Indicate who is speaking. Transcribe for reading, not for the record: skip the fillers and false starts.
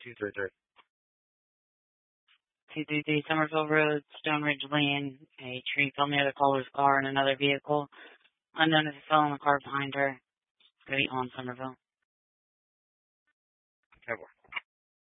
Speaker 1: 233.
Speaker 2: 233 Somerville Road, Stone Ridge Lane. A tree fell near the caller's car and another vehicle. Unknown if it fell in the car behind her. Going to be on Somerville.
Speaker 1: Okay,